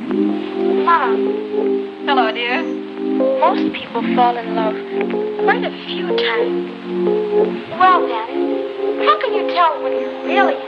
Mom, Hello, dear. most people fall in love quite a few times. Well, Daddy, how can you tell when you're really